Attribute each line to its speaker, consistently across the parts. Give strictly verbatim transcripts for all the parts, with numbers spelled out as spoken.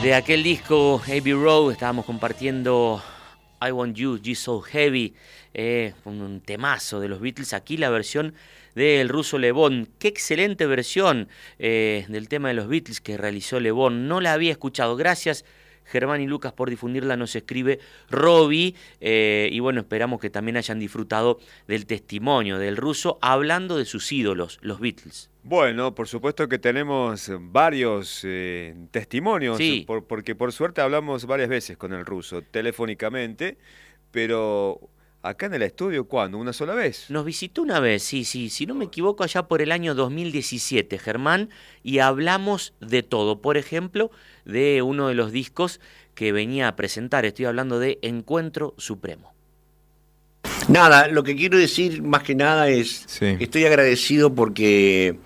Speaker 1: De aquel disco Abbey Road estábamos compartiendo I Want You, You So Heavy, eh, un temazo de los Beatles. Aquí la versión del ruso Le Bon. Qué excelente versión eh, del tema de los Beatles que realizó Le Bon. No la había escuchado. Gracias, Germán y Lucas, por difundirla, nos escribe Robbie, eh, y bueno, esperamos que también hayan disfrutado del testimonio del ruso hablando de sus ídolos, los Beatles.
Speaker 2: Bueno, por supuesto que tenemos varios eh, testimonios,
Speaker 1: sí.
Speaker 2: por, porque por suerte hablamos varias veces con el ruso, telefónicamente, pero acá en el estudio, ¿cuándo? ¿Una sola vez?
Speaker 1: Nos visitó una vez, sí, sí, si no me equivoco, allá por el año dos mil diecisiete, Germán, y hablamos de todo. Por ejemplo, de uno de los discos que venía a presentar, estoy hablando de Encuentro Supremo.
Speaker 3: Nada, lo que quiero decir más que nada es, sí. estoy agradecido porque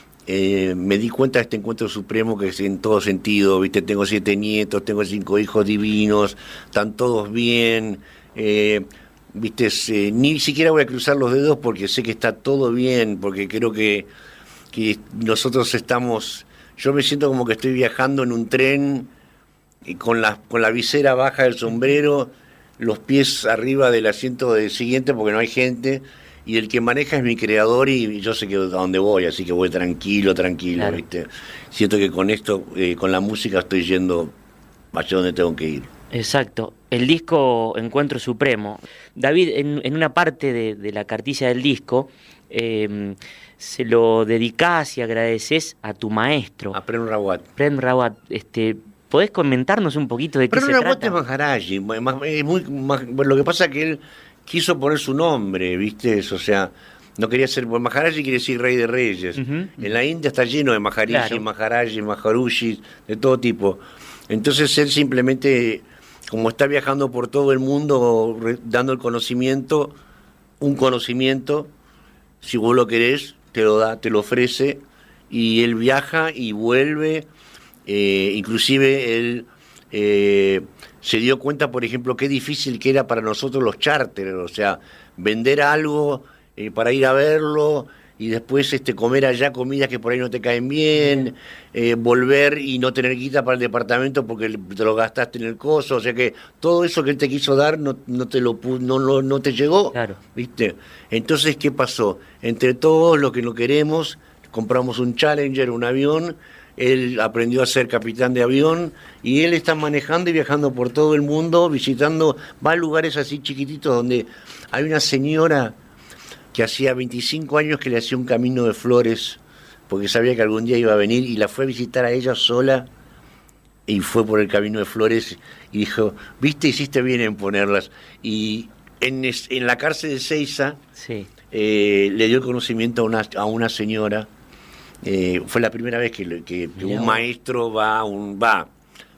Speaker 3: eh, me di cuenta de este Encuentro Supremo que es en todo sentido, ¿viste? Tengo siete nietos, tengo cinco hijos divinos, están todos bien, eh, ¿viste? Eh, ni siquiera voy a cruzar los dedos porque sé que está todo bien, porque creo que, que nosotros estamos, yo me siento como que estoy viajando en un tren y con la, con la visera baja del sombrero, los pies arriba del asiento del siguiente porque no hay gente, y el que maneja es mi creador y yo sé que a dónde voy, así que voy tranquilo, tranquilo, claro. ¿Viste? Siento que con esto, eh, con la música estoy yendo hacia donde tengo que ir.
Speaker 1: Exacto, el disco Encuentro Supremo. David, en, en una parte de, de la cartilla del disco, eh, se lo dedicás y agradeces a tu maestro.
Speaker 3: A Prem Rawat.
Speaker 1: Prem Rawat, este... ¿Podés comentarnos un poquito de qué
Speaker 3: Pero
Speaker 1: se trata?
Speaker 3: Pero Maharaji, es muy, lo que pasa es que él quiso poner su nombre, ¿viste? O sea, no quería ser... Maharaji quiere decir rey de reyes. Uh-huh. En la India está lleno de Maharishi, claro. Maharaji, Maharushi, de todo tipo. Entonces él simplemente, como está viajando por todo el mundo, dando el conocimiento, un conocimiento, si vos lo querés, te lo da, te lo ofrece, y él viaja y vuelve... Eh, inclusive él eh, se dio cuenta, por ejemplo, qué difícil que era para nosotros los charters, o sea, vender algo eh, para ir a verlo y después este comer allá comidas que por ahí no te caen bien, eh, volver y no tener guita para el departamento porque te lo gastaste en el coso, o sea que todo eso que él te quiso dar no, no te lo no, no, no te llegó,
Speaker 1: claro.
Speaker 3: ¿Viste? Entonces, ¿qué pasó? Entre todos los que lo queremos, compramos un Challenger, un avión. Él aprendió a ser capitán de avión y él está manejando y viajando por todo el mundo, visitando, va a lugares así chiquititos donde hay una señora que hacía veinticinco años que le hacía un camino de flores porque sabía que algún día iba a venir y la fue a visitar a ella sola y fue por el camino de flores y dijo, viste, hiciste bien en ponerlas. Y en, en la cárcel de Seiza
Speaker 1: sí.
Speaker 3: eh, le dio conocimiento a una, a una señora. Eh, fue la primera vez que, que, que un maestro va, un va.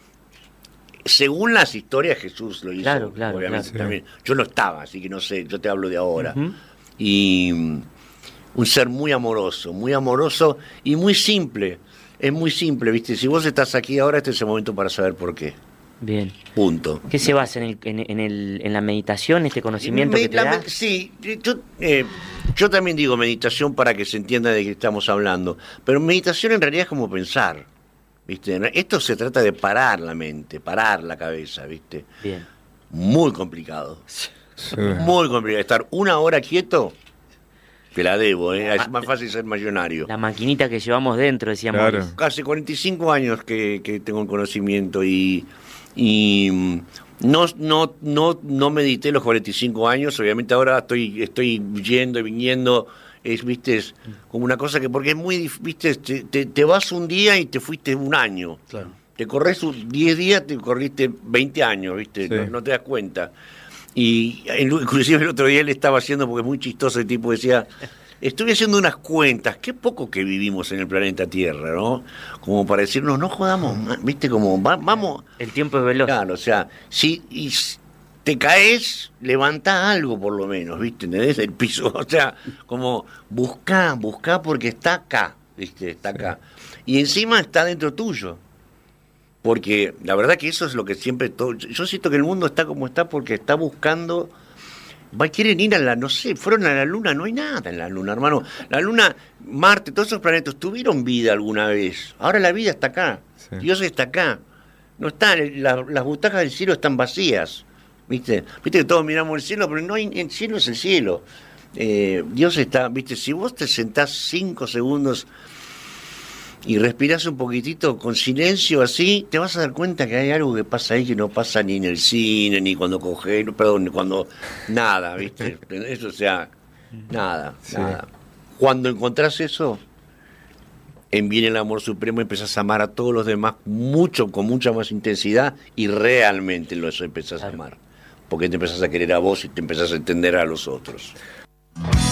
Speaker 3: Según las historias, Jesús lo hizo.
Speaker 1: Claro, claro,
Speaker 3: obviamente
Speaker 1: claro.
Speaker 3: también. Yo no estaba, así que no sé, yo te hablo de ahora.
Speaker 1: Uh-huh.
Speaker 3: Y um, un ser muy amoroso, muy amoroso y muy simple. Es muy simple, ¿viste? Si vos estás aquí ahora, este es el momento para saber por qué.
Speaker 1: Bien.
Speaker 3: Punto.
Speaker 1: ¿Qué se basa en, el, en, en, el, en la meditación, este conocimiento
Speaker 3: Me,
Speaker 1: que te
Speaker 3: la,
Speaker 1: da?
Speaker 3: Sí, yo, eh, yo también digo meditación para que se entienda de qué estamos hablando, pero meditación en realidad es como pensar, ¿viste? Esto se trata de parar la mente, parar la cabeza, ¿viste?
Speaker 1: Bien.
Speaker 3: Muy complicado, sí. Muy complicado. Estar una hora quieto, te la debo, ¿eh? Es más fácil ser millonario.
Speaker 1: La maquinita que llevamos dentro, decíamos.
Speaker 3: Claro. Hace cuarenta y cinco años que, que tengo un conocimiento y... y no no no no medité los cuarenta y cinco años, obviamente ahora estoy estoy yendo y viniendo, es viste es como una cosa que porque es muy viste te, te, te vas un día y te fuiste un año, claro. Te corres diez días, te corriste veinte años, viste, sí. no, no te das cuenta. Y inclusive el otro día le estaba haciendo, porque es muy chistoso, el tipo decía, estuve haciendo unas cuentas, qué poco que vivimos en el planeta Tierra, ¿no? Como para decirnos, no jodamos, ¿viste? Como, va, vamos...
Speaker 1: El tiempo es veloz.
Speaker 3: Claro, o sea, si y te caes, levantá algo por lo menos, ¿viste? ¿Entendés? El piso, o sea, como buscá, buscá porque está acá, ¿viste? Está acá. Y encima está dentro tuyo. Porque la verdad que eso es lo que siempre... Todo, yo siento que el mundo está como está porque está buscando... Va, quieren ir a la, no sé, fueron a la Luna, no hay nada en la Luna, hermano. La Luna, Marte, todos esos planetas tuvieron vida alguna vez. Ahora la vida está acá, sí. Dios está acá. No están, la, las butacas del cielo están vacías. ¿Viste? Viste que todos miramos el cielo, pero no hay, el cielo es el cielo. Eh, Dios está, viste, si vos te sentás cinco segundos y respirás un poquitito con silencio así, te vas a dar cuenta que hay algo que pasa ahí que no pasa ni en el cine, ni cuando coge, perdón, ni cuando nada, viste. Eso, o sea, nada, sí. nada. Cuando encontrás eso, en viene el amor supremo, empezás a amar a todos los demás mucho, con mucha más intensidad, y realmente los empezás a amar. Porque te empezás a querer a vos y te empezás a entender a los otros.